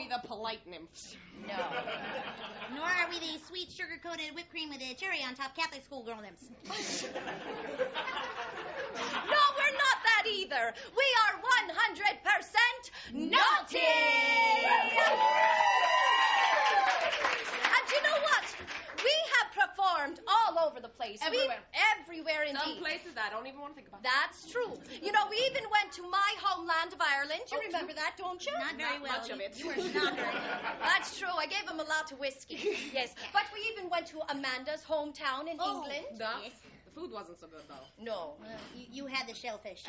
the polite nymphs. No. Nor are we the sweet sugar-coated whipped cream with a cherry on top Catholic schoolgirl nymphs. No, we're not that either. We are 100% naughty! And you know what? We have performed all over the place. Everywhere. Everywhere indeed. Some places I don't even want to think about. That's true. You know, we even went to my homeland of Ireland. You remember that, don't you? Not very Not well. much of it. You were not very well. That's true. I gave him a lot of whiskey. Yes. But we even went to Amanda's hometown in England. The food wasn't so good, though. No. You had the shellfish.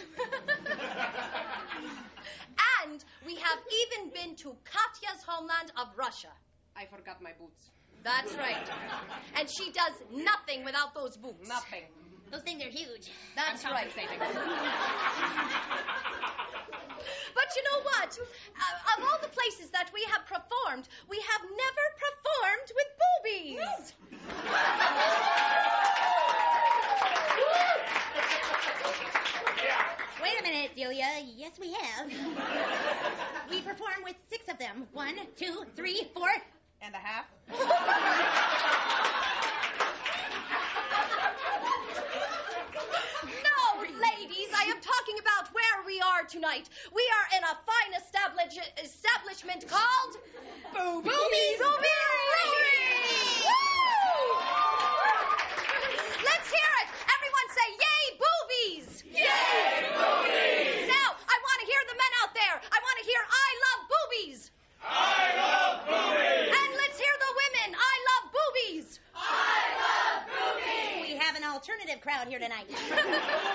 And we have even been to Katya's homeland of Russia. I forgot my boots. That's right. And she does nothing without those boots. Nothing. Those things are huge. That's I'm right. compensating. But you know what? Of all the places that we have performed, we have never performed with boobies. Wait a minute, Delia. Yes, we have. We perform with 6 of them. 1, 2, 3, 4. And a half. No, ladies, I am talking about where we are tonight. We are in a fine establishment called Boobies. Let's hear it. Everyone say, yay, boobies. Yay, boobies! Now, I want to hear the men out there. I want to hear I love boobies. I love boobies! And let's hear the women. I love boobies. I love boobies! We have an alternative crowd here tonight.